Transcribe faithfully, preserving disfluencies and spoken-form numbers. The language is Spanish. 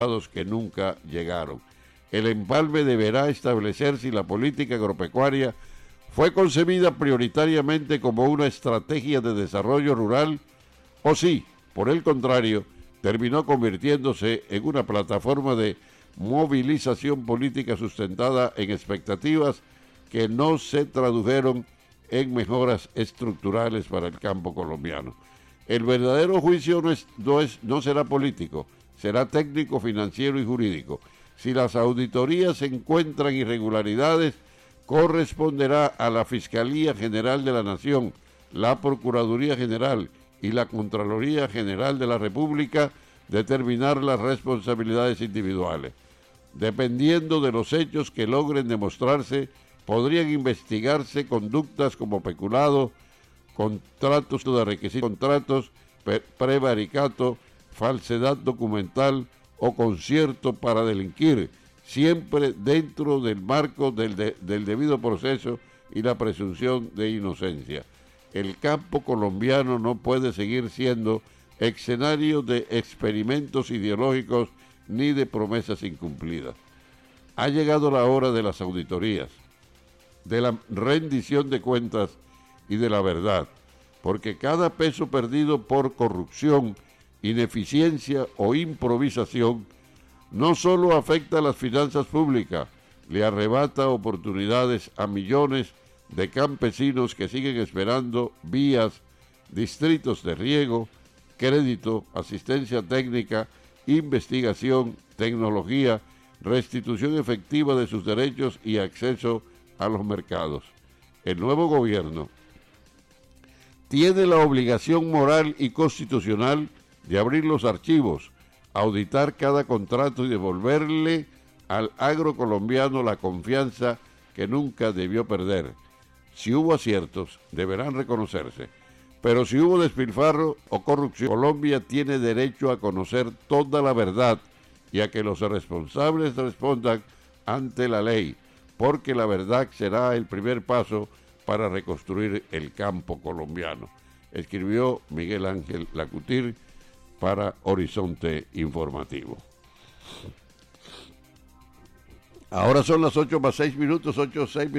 que nunca llegaron. El empalme deberá establecer si la política agropecuaria fue concebida prioritariamente como una estrategia de desarrollo rural o si, por el contrario, terminó convirtiéndose en una plataforma de movilización política sustentada en expectativas que no se tradujeron en mejoras estructurales para el campo colombiano. El verdadero juicio no, es, no, es, no será político, será técnico, financiero y jurídico. Si las auditorías encuentran irregularidades, corresponderá a la Fiscalía General de la Nación, la Procuraduría General y la Contraloría General de la República determinar las responsabilidades individuales. Dependiendo de los hechos que logren demostrarse, podrían investigarse conductas como peculado, contratos de requisitos, contratos, prevaricato, falsedad documental o concierto para delinquir, siempre dentro del marco del, de, del debido proceso y la presunción de inocencia. El campo colombiano no puede seguir siendo escenario de experimentos ideológicos ni de promesas incumplidas. Ha llegado la hora de las auditorías, de la rendición de cuentas y de la verdad, porque cada peso perdido por corrupción, ineficiencia o improvisación no solo afecta a las finanzas públicas, le arrebata oportunidades a millones de campesinos que siguen esperando vías, distritos de riego, crédito, asistencia técnica, investigación, tecnología, restitución efectiva de sus derechos y acceso a los mercados. El nuevo gobierno tiene la obligación moral y constitucional de abrir los archivos, auditar cada contrato y devolverle al agro colombiano la confianza que nunca debió perder. Si hubo aciertos, deberán reconocerse. Pero si hubo despilfarro o corrupción, Colombia tiene derecho a conocer toda la verdad y a que los responsables respondan ante la ley, porque la verdad será el primer paso para reconstruir el campo colombiano. Escribió Miguel Ángel Lacutir para Horizonte Informativo. Ahora son las ocho más seis minutos, ocho seis minutos.